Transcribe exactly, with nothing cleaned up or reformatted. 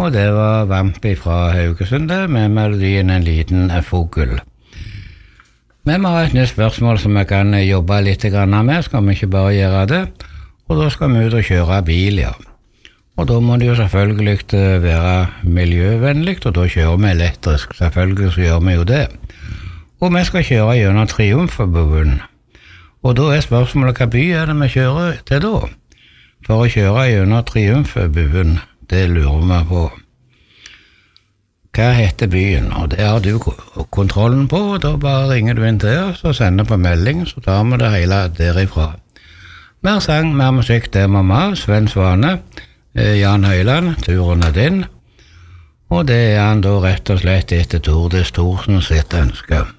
og det var Vamp fra Haugesund med melodien En liten fogel. Men vi har et nytt spørsmål som jeg kan jobbe litt med, skal vi ikke bare gjøre det? Og da skal vi ut og kjøre bil, ja. Og da må det jo selvfølgelig være miljøvennlig, og da kjører vi elektrisk, selvfølgelig så gjør vi jo det. Og vi skal kjøre gjennom Triumfbuen. Og da er spørsmålet, hva by er det vi kjører til da? For å kjøre gjennom Triumfbuen, det lurer vi på. Hva heter byen? Og det har du kontrollen på, og da bare ringer du inn til oss og sender på melding, så tar vi det hele derifra. Mer sang, mer musikk, det må vi ha. Sven Svane, Jan Høyland, turen er din. Og det er han da rett og slett etter Tordis Thorsen sitt ønske.